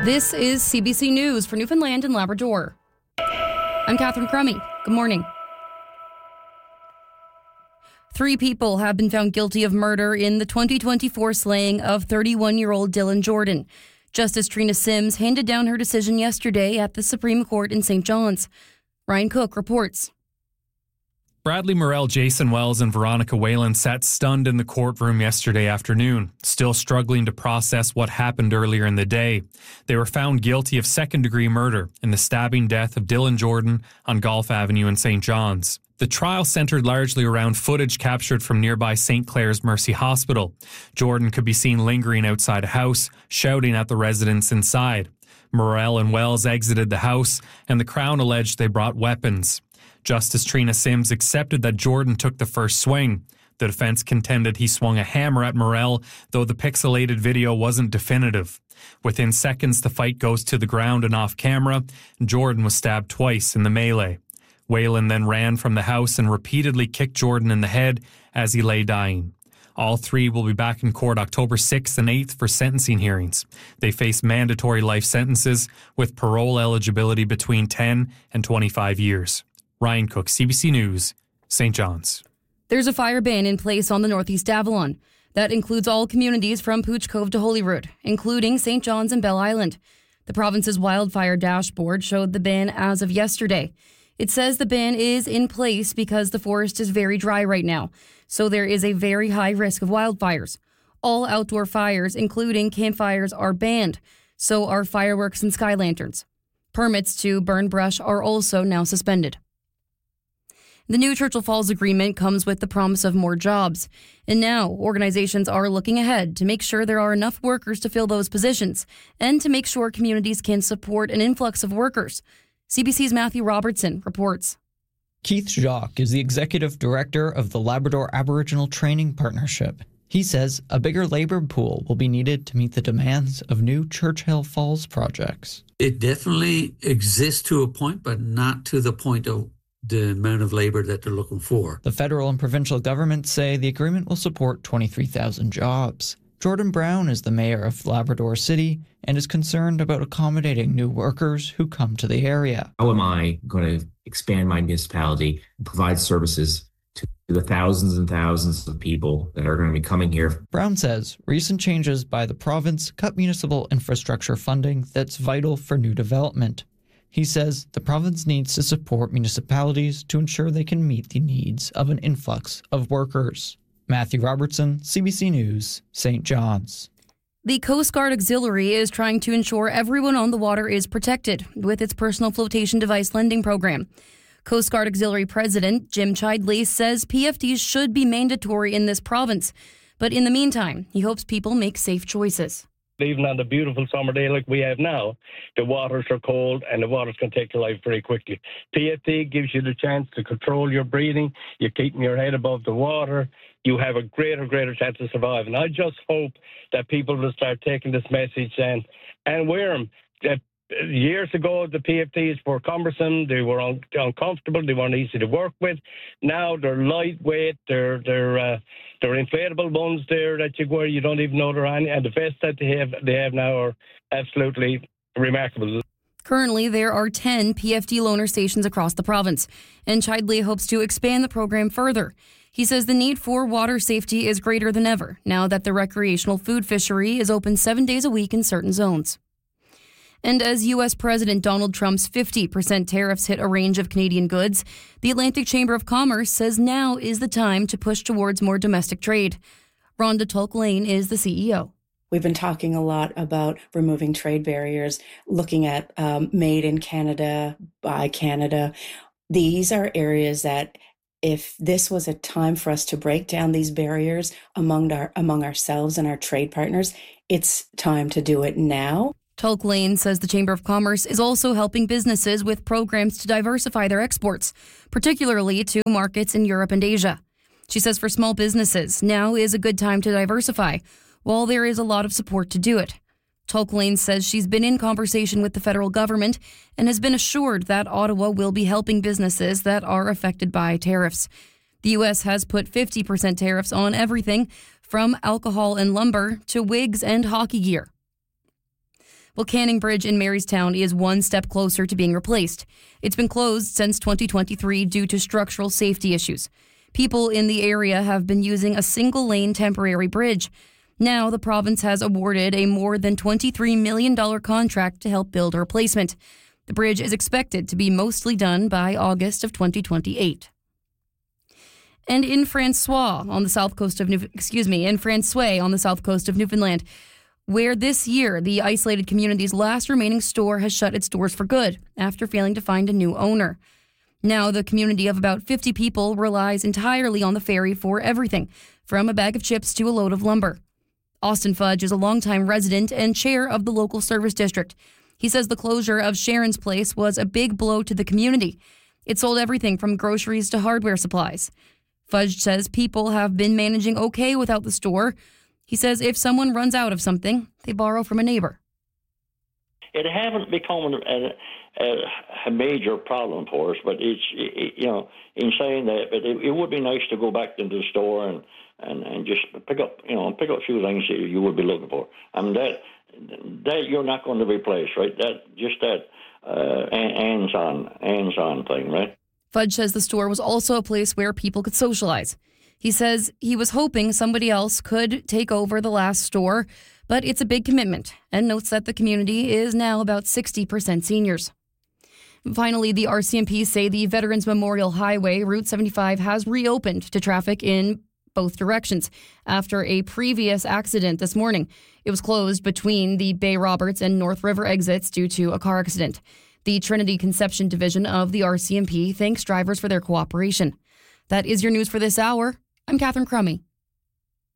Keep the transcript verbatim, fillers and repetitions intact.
This is C B C News for Newfoundland and Labrador. I'm Catherine Crummy. Good morning. Three people have been found guilty of murder in the twenty twenty-four slaying of thirty-one-year-old Dylan Jordan. Justice Trina Sims handed down her decision yesterday at the Supreme Court in Saint John's. Ryan Cook reports. Bradley Morell, Jason Wells, and Veronica Whalen sat stunned in the courtroom yesterday afternoon, still struggling to process what happened earlier in the day. They were found guilty of second-degree murder in the stabbing death of Dylan Jordan on Golf Avenue in Saint John's. The trial centered largely around footage captured from nearby Saint Clair's Mercy Hospital. Jordan could be seen lingering outside a house, shouting at the residents inside. Morell and Wells exited the house, and the Crown alleged they brought weapons. Justice Trina Sims accepted that Jordan took the first swing. The defense contended he swung a hammer at Morell, though the pixelated video wasn't definitive. Within seconds, the fight goes to the ground and off camera. Jordan was stabbed twice in the melee. Whalen then ran from the house and repeatedly kicked Jordan in the head as he lay dying. All three will be back in court October sixth and eighth for sentencing hearings. They face mandatory life sentences with parole eligibility between ten and twenty-five years. Ryan Cook, C B C News, Saint John's. There's a fire ban in place on the Northeast Avalon. That includes all communities from Pooch Cove to Holyrood, including Saint John's and Bell Island. The province's wildfire dashboard showed the ban as of yesterday. It says the ban is in place because the forest is very dry right now, so there is a very high risk of wildfires. All outdoor fires, including campfires, are banned. So are fireworks and sky lanterns. Permits to burn brush are also now suspended. The new Churchill Falls agreement comes with the promise of more jobs. And now organizations are looking ahead to make sure there are enough workers to fill those positions and to make sure communities can support an influx of workers. C B C's Matthew Robertson reports. Keith Jacques is the executive director of the Labrador Aboriginal Training Partnership. He says a bigger labor pool will be needed to meet the demands of new Churchill Falls projects. It definitely exists to a point, but not to the point of the amount of labor that they're looking for. The federal and provincial governments say the agreement will support twenty-three thousand jobs. Jordan Brown is the mayor of Labrador City and is concerned about accommodating new workers who come to the area. How am I going to expand my municipality and provide services to the thousands and thousands of people that are going to be coming here? Brown says recent changes by the province cut municipal infrastructure funding that's vital for new development. He says the province needs to support municipalities to ensure they can meet the needs of an influx of workers. Matthew Robertson, C B C News, Saint John's. The Coast Guard Auxiliary is trying to ensure everyone on the water is protected with its personal flotation device lending program. Coast Guard Auxiliary President Jim Chidley says P F Ds should be mandatory in this province. But in the meantime, he hopes people make safe choices. Even on the beautiful summer day like we have now, the waters are cold and the waters can take your life very quickly. P F D gives you the chance to control your breathing. You're keeping your head above the water. You have a greater, greater chance of surviving. I just hope that people will start taking this message and, and wear them. Uh, years ago, the P F Ds were cumbersome. They were un- uncomfortable. They weren't easy to work with. Now they're lightweight. They're they're uh, they're inflatable ones there that you wear. You don't even know they're on. And the vests that they have they have now are absolutely remarkable. Currently, there are ten P F D loaner stations across the province, and Chidley hopes to expand the program further. He says the need for water safety is greater than ever now that the recreational food fishery is open seven days a week in certain zones. And as U S President Donald Trump's fifty percent tariffs hit a range of Canadian goods, the Atlantic Chamber of Commerce says now is the time to push towards more domestic trade. Rhonda Tulk-Lane is the C E O. We've been talking a lot about removing trade barriers, looking at um, made in Canada, by Canada. These are areas that if this was a time for us to break down these barriers among our among ourselves and our trade partners, it's time to do it now. Tulk-Lane says the Chamber of Commerce is also helping businesses with programs to diversify their exports, particularly to markets in Europe and Asia. She says for small businesses, now is a good time to diversify, while there is a lot of support to do it. Tulk-Lane says she's been in conversation with the federal government and has been assured that Ottawa will be helping businesses that are affected by tariffs. The U S has put fifty percent tariffs on everything from alcohol and lumber to wigs and hockey gear. Well, Canning Bridge in Marystown is one step closer to being replaced. It's been closed since twenty twenty-three due to structural safety issues. People in the area have been using a single-lane temporary bridge. Now the province has awarded a more than twenty-three million dollars contract to help build a replacement. The bridge is expected to be mostly done by August of twenty twenty-eight. And in Francois on the south coast of New, excuse me, in François on the south coast of Newfoundland, where this year the isolated community's last remaining store has shut its doors for good after failing to find a new owner. Now the community of about fifty people relies entirely on the ferry for everything, from a bag of chips to a load of lumber. Austin Fudge is a longtime resident and chair of the local service district. He says the closure of Sharon's Place was a big blow to the community. It sold everything from groceries to hardware supplies. Fudge says people have been managing okay without the store. He says if someone runs out of something, they borrow from a neighbor. It hasn't become a, a, a major problem for us, but it's, it, you know, in saying that, but it, it would be nice to go back into the store and, and, and just pick up, you know, pick up a few things that you would be looking for. I mean, that, that you're not going to replace, right? That, just that uh, hands-on, hands-on thing, right? Fudge says the store was also a place where people could socialize. He says he was hoping somebody else could take over the last store, but it's a big commitment, and notes that the community is now about sixty percent seniors. Finally, the R C M P say the Veterans Memorial Highway, Route seventy-five, has reopened to traffic in both directions after a previous accident this morning. It was closed between the Bay Roberts and North River exits due to a car accident. The Trinity Conception Division of the R C M P thanks drivers for their cooperation. That is your news for this hour. I'm Catherine Crummy.